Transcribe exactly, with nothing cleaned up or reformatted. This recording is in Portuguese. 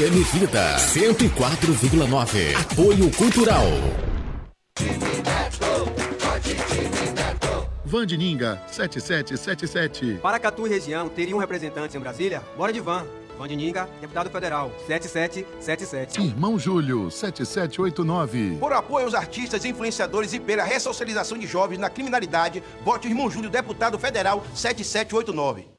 M Vida cento e quatro vírgula nove. Apoio Cultural. Vandininga, sete sete sete sete. Paracatu e região teriam representantes em Brasília? Bora de van. Vandininga, deputado federal, sete sete sete sete. Irmão Júlio, sete sete oito nove. Por apoio aos artistas e influenciadores e pela ressocialização de jovens na criminalidade, vote o Irmão Júlio, deputado federal, sete sete oito nove.